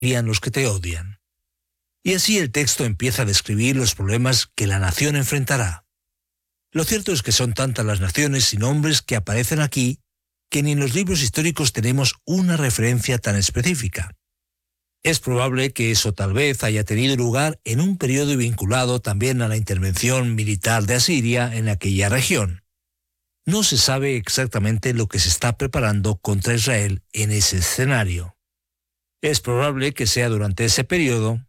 los que te odian. Y así el texto empieza a describir los problemas que la nación enfrentará. Lo cierto es que son tantas las naciones y nombres que aparecen aquí que ni en los libros históricos tenemos una referencia tan específica. Es probable que eso tal vez haya tenido lugar en un periodo vinculado también a la intervención militar de Asiria en aquella región. No se sabe exactamente lo que se está preparando contra Israel en ese escenario. Es probable que sea durante ese periodo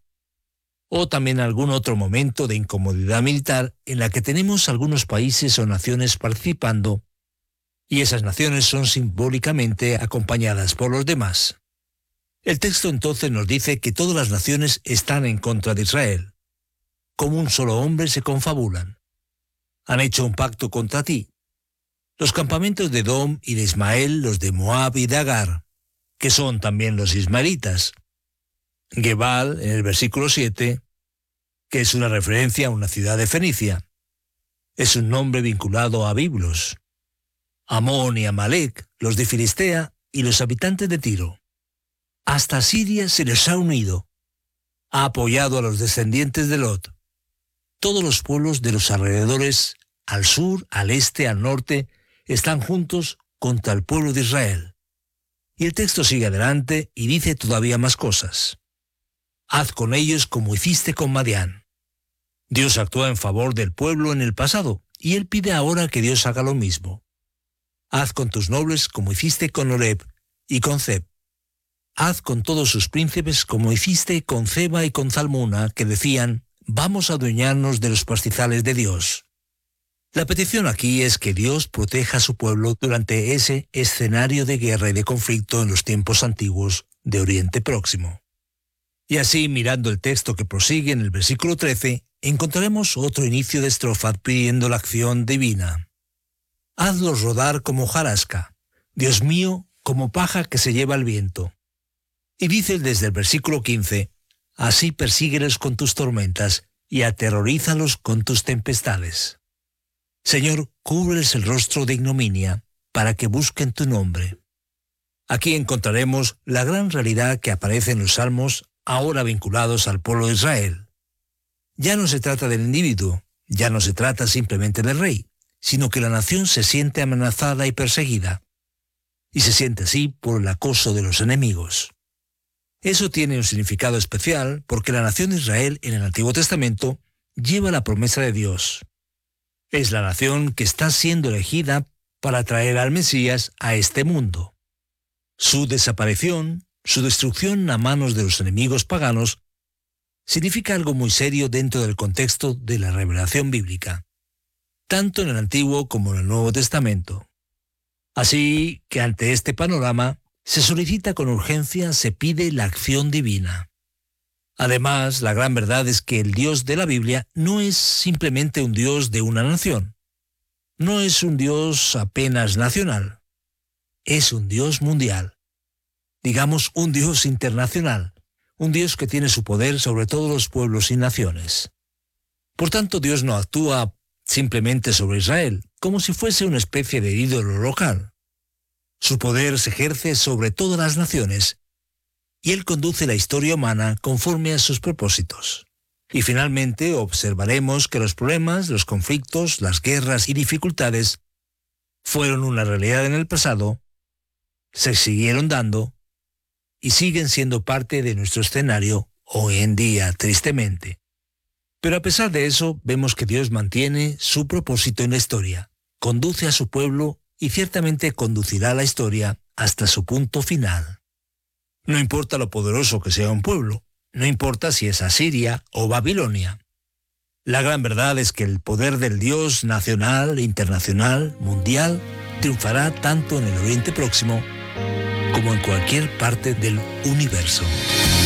o también algún otro momento de incomodidad militar en la que tenemos algunos países o naciones participando y esas naciones son simbólicamente acompañadas por los demás. El texto entonces nos dice que todas las naciones están en contra de Israel. Como un solo hombre se confabulan. Han hecho un pacto contra ti. Los campamentos de Edom y de Ismael, los de Moab y de Agar, que son también los ismaelitas. Gebal, en el versículo 7, que es una referencia a una ciudad de Fenicia. Es un nombre vinculado a Biblos. Amón y Amalek, los de Filistea y los habitantes de Tiro. Hasta Siria se les ha unido. Ha apoyado a los descendientes de Lot. Todos los pueblos de los alrededores, al sur, al este, al norte, están juntos contra el pueblo de Israel. Y el texto sigue adelante y dice todavía más cosas. Haz con ellos como hiciste con Madián. Dios actúa en favor del pueblo en el pasado, y él pide ahora que Dios haga lo mismo. Haz con tus nobles como hiciste con Oreb y con Zeb. Haz con todos sus príncipes como hiciste con Zeba y con Zalmuna, que decían, vamos a adueñarnos de los pastizales de Dios. La petición aquí es que Dios proteja a su pueblo durante ese escenario de guerra y de conflicto en los tiempos antiguos de Oriente Próximo. Y así, mirando el texto que prosigue en el versículo 13, encontraremos otro inicio de estrofa pidiendo la acción divina. Hazlos rodar como hojarasca, Dios mío, como paja que se lleva el viento. Y dice desde el versículo 15, así persíguelos con tus tormentas y aterrorízalos con tus tempestades. Señor, cúbreles el rostro de ignominia, para que busquen tu nombre. Aquí encontraremos la gran realidad que aparece en los Salmos, ahora vinculados al pueblo de Israel. Ya no se trata del individuo, ya no se trata simplemente del rey, sino que la nación se siente amenazada y perseguida, y se siente así por el acoso de los enemigos. Eso tiene un significado especial porque la nación de Israel en el Antiguo Testamento lleva la promesa de Dios. Es la nación que está siendo elegida para traer al Mesías a este mundo. Su desaparición, su destrucción a manos de los enemigos paganos, significa algo muy serio dentro del contexto de la revelación bíblica, tanto en el Antiguo como en el Nuevo Testamento. Así que ante este panorama, se solicita con urgencia, se pide la acción divina. Además, la gran verdad es que el Dios de la Biblia no es simplemente un Dios de una nación. No es un Dios apenas nacional. Es un Dios mundial. Digamos, un Dios internacional. Un Dios que tiene su poder sobre todos los pueblos y naciones. Por tanto, Dios no actúa simplemente sobre Israel, como si fuese una especie de ídolo local. Su poder se ejerce sobre todas las naciones y él conduce la historia humana conforme a sus propósitos. Y finalmente observaremos que los problemas, los conflictos, las guerras y dificultades fueron una realidad en el pasado, se siguieron dando y siguen siendo parte de nuestro escenario hoy en día, tristemente. Pero a pesar de eso, vemos que Dios mantiene su propósito en la historia, conduce a su pueblo y ciertamente conducirá la historia hasta su punto final. No importa lo poderoso que sea un pueblo, no importa si es Asiria o Babilonia. La gran verdad es que el poder del Dios nacional, internacional, mundial, triunfará tanto en el Oriente Próximo como en cualquier parte del universo.